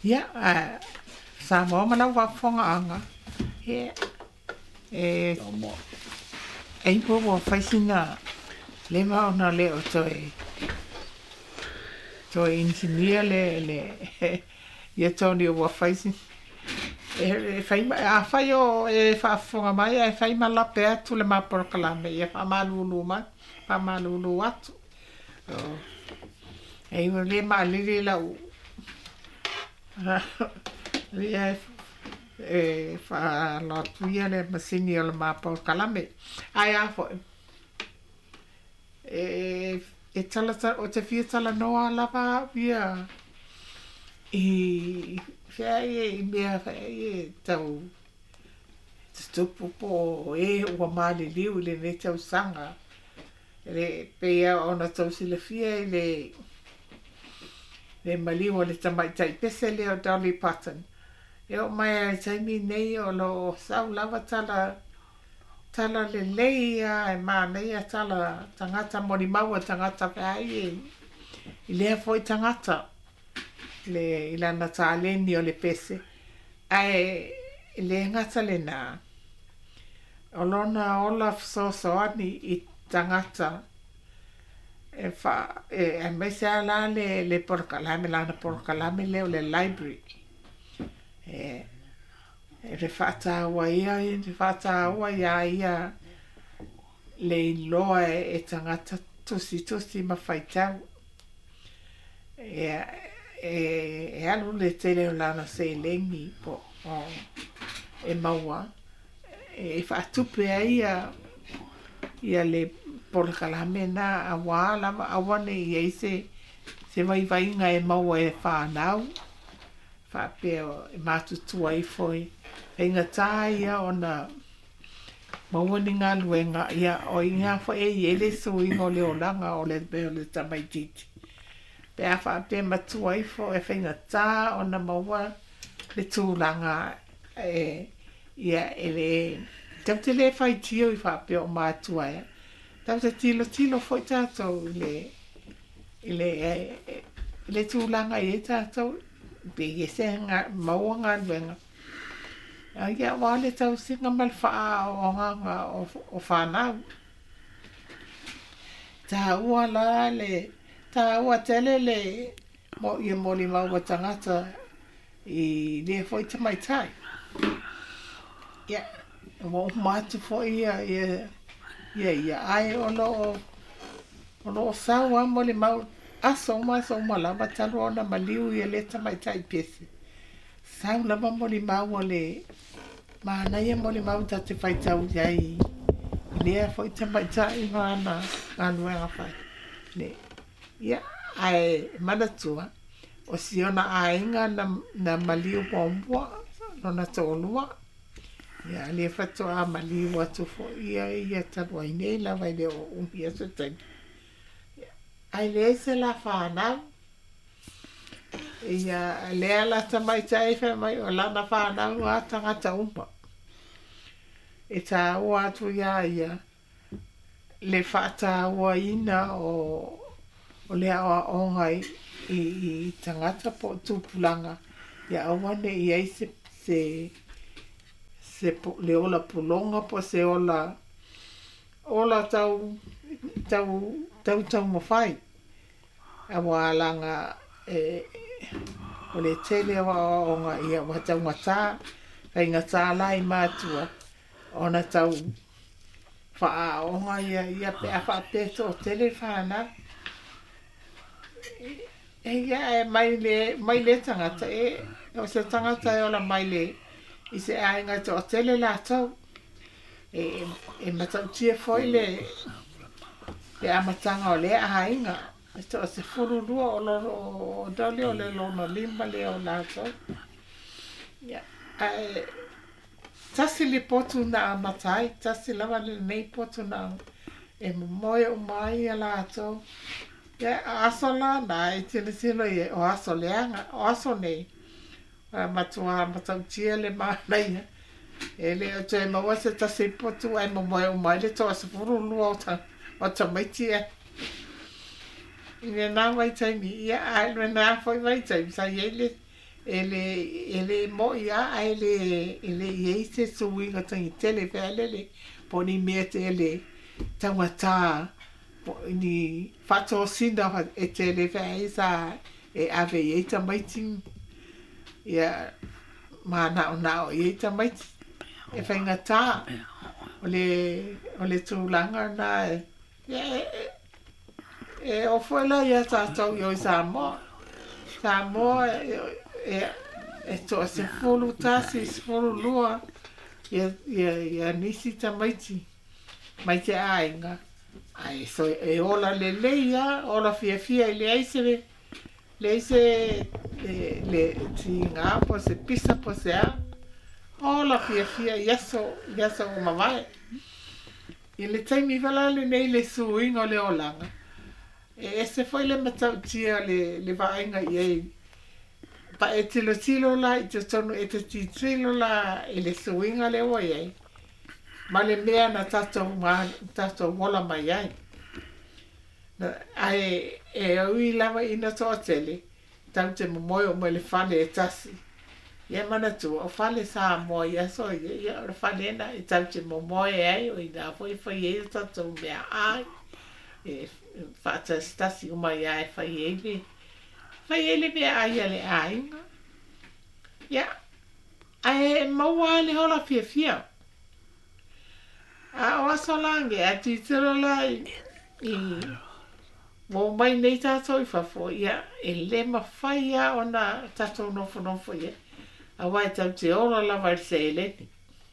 Ia, sa mo mana wa fonga anga. Ei po wa faisina le ma ona le o toi engineer le ia toni wa faisina fai a fai o fa fonga mai e fai ma la pe tu le ma por kala me ia fa malulu ma fa malulu atu. Ei o le ma le la u ia fa la tuia le masini o le ma por kala me ai a fo tala o te fia tala noa lava via fai mea fai tau tupu po ua mali liu le ne tau sanga le pea ona tau sila fia le maliu o le tamai tai pese le o Dolly Parton o mai ai taimi nei o lo sau lava tala le leia e māneia tala tangata mori maua tangata fai i lea foi tangata le ilana tāleni o le pese ai le ngata le nā o lona Olaf Sosoani i tangata e mai se ala le porkalame lana porkalame leo le library le whātāua ia le iloa e tangata tusi mawhaitau e alu le tele o lana se lengi po e maua e whaatupe ia le porkalame na awane ia se vaivainga e maua e whanau whapeo e mātutua i foi e ngā tāia o na mawani ngā luenga ia o i ngā whae i ele sui ngō leo langa o le beo le tamaititi. Pe a whape matua i fo e whainga tā o na maua le tūlanga ia ele tau te le whai tio i whape o mātua ia. Tau te tilo fo i tātou le tūlanga i tātou pe i se maua ngā luenga. Ia wale tau singa malwha o nganga o whanau. Tā ua la tā ua tele le ia moli maua tangata i le foi tamai tai. Ia, mo matu fo ia ai ono sawa moli mau aso malama talo ona maliu ia le tamai tai pese. Sau lama moli mau le mana ia moli mau ta te whaitau iai lea foi tamai tai mana anuenga whai le ia ai manatua o siona ainga na maliu pompua nona tolua ia le whatoa maliu atu fo ia tanua inei la vai le o umpia se tani ai le se la whanau ia lea la tamai tai wha mai o lana whanau a tangata umpa e tā ua atu ia le whata ua ina o le awa ongai i tangata po tūpulanga ia awane i ai se le ola pulonga po se ola tau mawhai awa alanga o le tele awa onga ia watau ngata kai ngata lai mātua ona tau wha onga ia pe a wha peto o tele whana ia mai le tangata o se tangata e ola mai le i se ainga to o tele la tau e matau tia foi le amatanga o le ainga to se fururua o dole o le lona limba le o la tau ia tasi le potu na amatai, tasi lava le nei potu na e moe o mai a la tau. Ia aso la na e tine sino i o aso leanga, o aso nei. Matua matautia le maanaia. E le o te maua se tasi potu ai moe o mai le toa se furu lua o tamaitia. Ine nā waitai mi, ia ai le nā whai waitai, sa iei ele mo ia ele ye se suinga tangi tele vele poni mete ele tangata ni fato sinda e tele vele sa e ave ye tamaiti ia mana ona ye tamaiti e fainga ta ole tulanga na e ofola ia sa tau yo sa mo e to se folu tasi se folu lua ia nisi tamaiti mai te ainga ai so e ola leia ola fia le aise le tinga po se pisa po se a ola fia yaso o mavai e le taimi vala le nei le suinga le olanga e se foi le matautia le vainga iei pa e tilo la i te tonu e te tilo la e le suinga le o iei ma le mea na tatou mola mai ai ai e ui lava ina toa tele tau te momoe mo le fale e tasi ia mana tu o fale sa mo ia so ia o fale na e tau te momoe ai o ina foi e tatou mea ai e fata stasi uma ia e fai ele mea ai ale ainga ia ai maua le hola fia a o asolange a titelo lai i mo mai nei tatou i fafo ia e le mawhai a ona tatou nofo ia a wai tau te ora lava i se eleni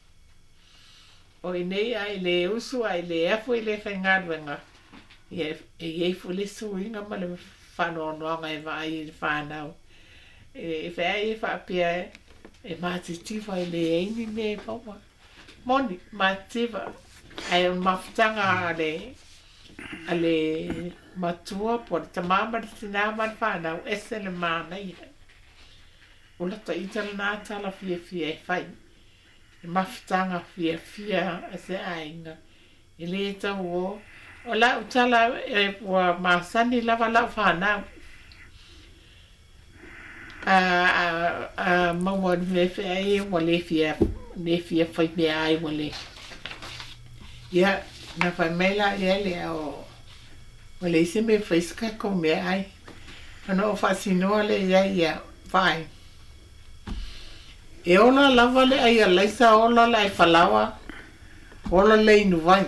o i nei ai le usu ai le afo i le whaingaruenga e iei fule suinga ma le whanoanoanga e vai i le whanau e whai e whapia e mātitiwa i le eini me paua moni mātiva ai un mafutanga ale matua po te mama te nama le whanau ese le mana i ula ta itala nā tala fia e whai e mafutanga fia ese ainga i le tau o la utala e wa masani lava whanau maua me whai wa le fia whai mea ai wa le ia na whai meila le o le ise me whaiska ko mea ai ana o whasinoa le ia whai e ola lava le ai a laisa ola le ai whalawa ola le inu vai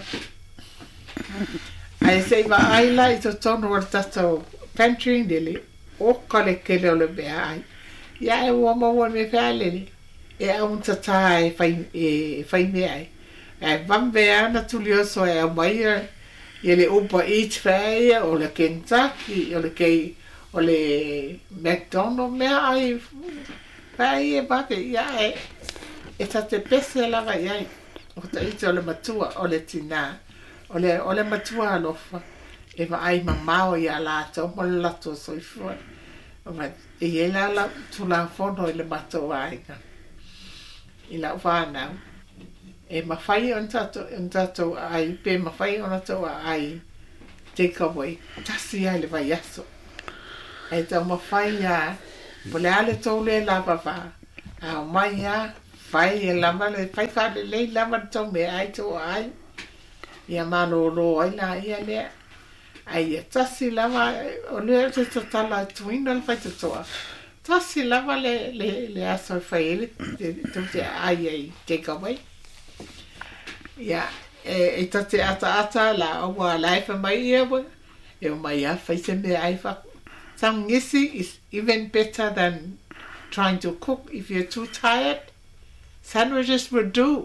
ai se va ai la i to tono o tato pantry dele o kale kele o le bea ai ia e ua maua me whale e a un tata e whai me ai e vambea na tulio so e a mai e le Uber Eats whai o le Kentucky o le McDonald's mea ai whai e bake ia e tate pese lava iai o ta ite o le matua o le tina o le matua alofa e va ai mamao ia la tau mo le lato soifua e ie la tula fono i le matua aiga i la whanau e mawhai on tato ai pe mawhai on tato ai take away tasi ai le vai aso e tau mawhai a po le ale tau le lava va a o mai a whai e lama le whai whale le lama tau me ai tau ai ia mano ro ai na ia le ai e tasi lama o le te tatala tuina le whai tatoa tasi lama le aso whai ele tau te ai take away ia e tate ata la o wa life mai ia wa e mai a whai se me ai wha some ngisi is even better than trying to cook if you're too tired. Sandwiches will do.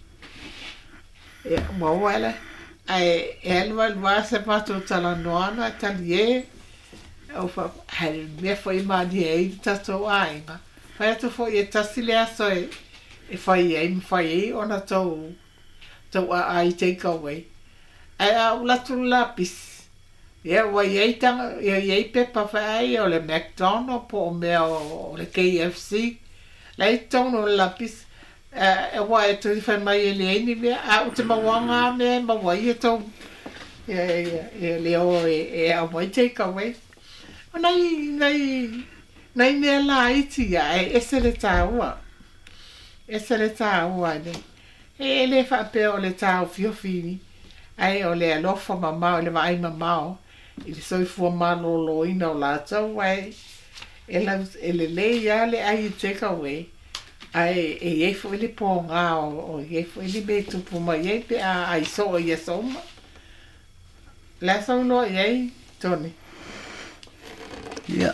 Yeah, well, I elwal was about to tell a nona talie of had me for my day tato ainga. Fato for ye tasilia so if I aim for ye on a toe to I take away. I latu lapis. Ia wa iei tanga, iei pepa whai o le McDonald's po o le KFC. Lai tono lapis, e wa e tui whai mai e le eini mea, a ute mawanga mea, mawai e tau, e leo e a mai take away. O nei Nei mea la iti ia e ese le tāua. Ese le tāua ne. E le whapea o le tāu fiofini. Ai o le alofa mamao, le vai mamao. I le soifua malolo ina o la tau ai. E le ia le ai take away. Ai e fo ele po nga o e fo ele be tu po mai e pe ai so ia so ma. La so no e Tony. Ja.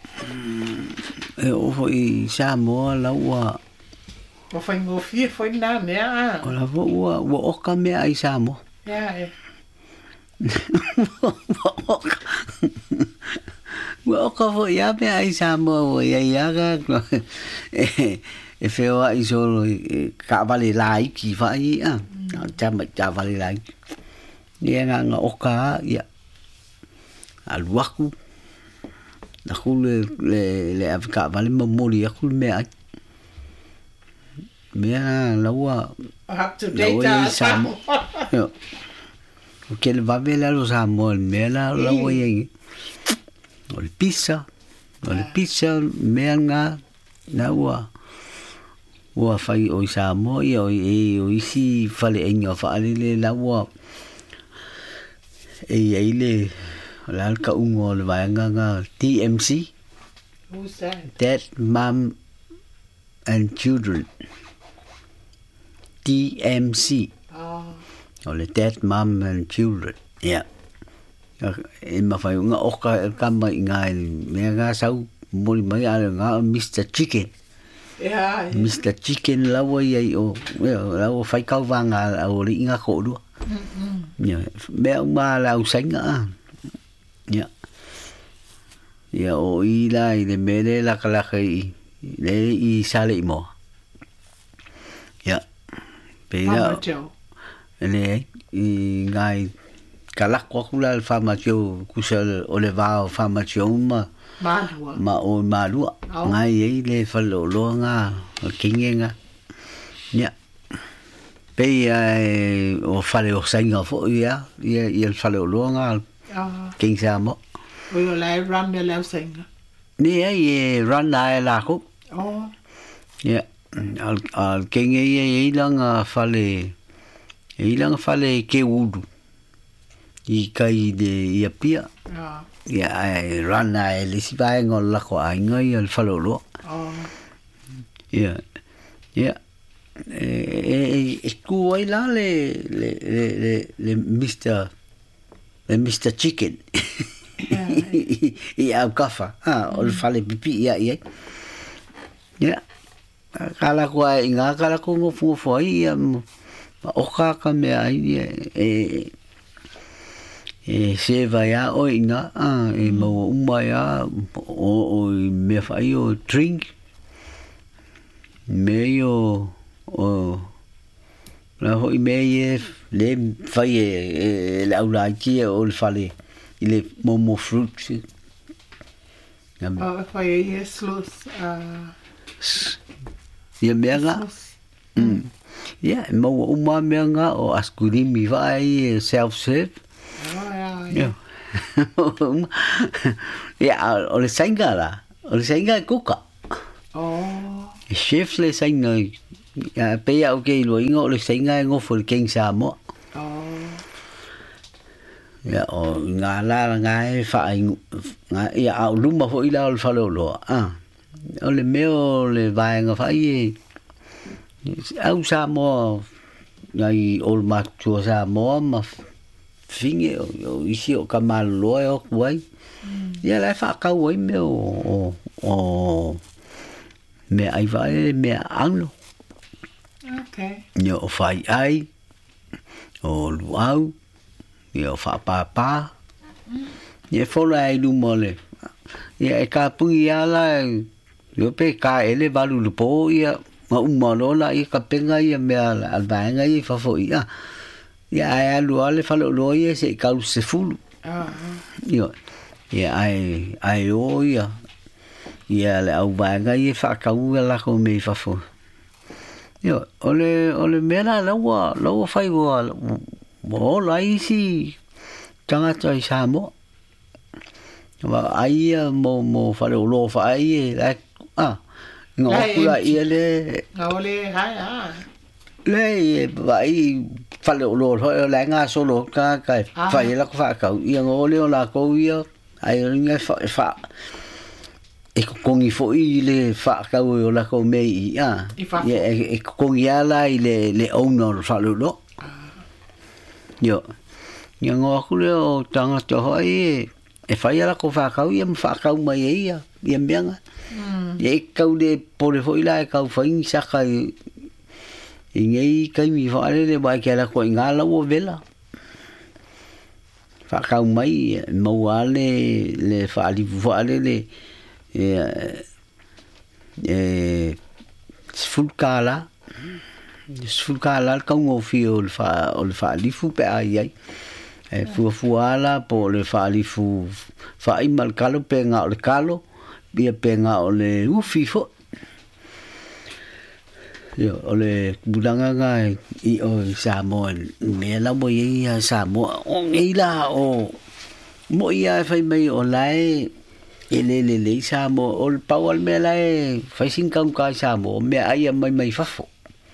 O foi Samoa la ua. O foi ngo fie foi na mea. O la ua o ka mea ai Samoa. Ja. O ka fo ia mea ai Samoa o ia ga. E feo ai solo ka vale lai ki vai a. Ja vale lai. Ni nga oka ia. Aluaku. Na khule le Afrika vale mamoli ya khule me ai. Mea laua Up to date Samoa. Yo. O que ele vai ver lá los Samoa, mea laua ia. O le pizza. Mea nga na ua. Ua fai o Samoa ia o isi fale enga fale le laua. E le la ka ungo le vaanga TMC. Who's that? Dad, Mom and Children. TMC. Oh. Ole Dad, Mom and Children. Yeah. E ma fai unga oka ka mai ngai me nga sau moli mai ala nga Mr. Chicken. Yeah. Mr. Chicken lawa ia o lawa fai kau vanga o ri nga ko do. Yeah. Me ma la usainga. Ya. Ya o ila i le mele la kala kai le I sale mo. Ya. Pena. Le I ngai kala ko kula al farmacio kusal o le va farmacio ma o malua. Ngai i le falo lo nga kingenga. Ya. Pe o fale o sainga fo ia il fale lo nga King Samo. We will like run the left singer. Ni run la ko. Oh. Yeah. Al King ilang fale ke udu. I kai de yapia. Ya run le si vai ngol la ko ai ngai al falo lo. Oh. Yeah. Yeah. Ku ai la le Mr. Chicken. Ia kafa. O le fale pipi ia. Ya. Kala ko inga kala ko ngofo ia o ka me ai se vai a o inga e mo umaya o me fai o drink meio o la ho me le fai la ula ki o le fale il est momo fruit. Fai slus. Ia mea. Ia mo uma mea o askurimi vai self serve. Ja. Ja, o le sainga la. O le sainga kuka. Oh. Chef le sainga. Ja, pe ya o ke lo ingo le sainga ngo for King Samoa. Oh. Ya o nga la nga fa nga ya au luma fo ila o falo lo o le meo le vai nga fa i au Samoa ngai ol mak tu Samoa ma finge o isi o kamal lo o wai ya la fa ka wai me o me ai vai me anglo. Okay. Yo fai ai o luau Ia fa pa. Ia fola ai lu mole. Ia ka pungi ala yo pe ka ele balu lu po ia ma umalo la ia ka penga ia me al banga ia fa fo ia. Ia ai lu ale fa lo ia se ka se fulu. Ia ai o ia. Ia le au banga ia fa ka u la ko me fa fo. Ia ole mena lo fai wo Mo la isi tangata I Samoa. wa ai mo fa lo fa ai la ngo kula ia le Ngole hai le vai fa lo la nga solo ka fa la fa ka ia ngo le la ko ia ai nga fa e kongi fo i le fa ka o la ko me ia e kongi ala i le owner fa lo yo ngo kule o tanga to hoi e fai ala ko fa ka ia fa ka mai ia bianga e kau de pole foi la kau fai sa ka ingei kai mi fa le ba ke la ko ngala o vela fa ka mai mo ale le fa ali fa le sfulkala ka ngo fi o fa li fu pe ai fu ala po le fa li fu fa i mal kalo pe nga le kalo bia penga o le ufi fo yo o le budanga nga i o Samoa me la mo i Samoa o ngeila o mo ia fai mai o lai le Samoa o le pawal me lai fai sin ka Samoa me ai mai fafo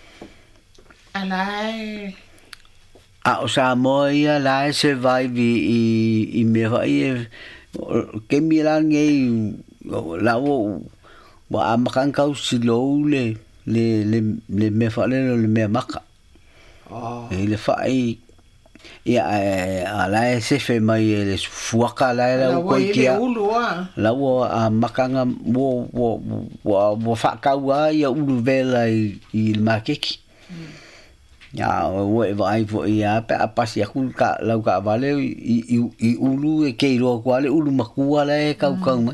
alai o Samoa ia lai survive i me vai ke mi la ngei la wo wa amakan kau silo le me fa le me maka le fa ia ala se fe mai le fuaka la ko kia la wo amakanga wo fa kau ia ulu vela i makeki ya wo vai vo ia pe apasi aku ka la ka vale i ulu e ke ro kwa le ulu makua le kau mai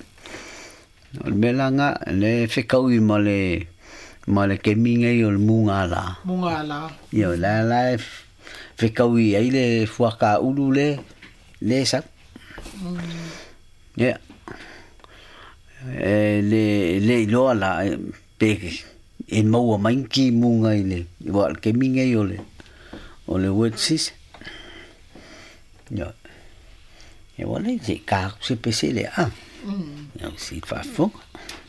melanga le fekau i male ke minga i o munga la yo la fekau i ai le fuaka ulu le sa ya le lo la pe e mau mai ki munga i le wa ke minga i o le wetsis yo e wala se ka se pese le yo si fa fo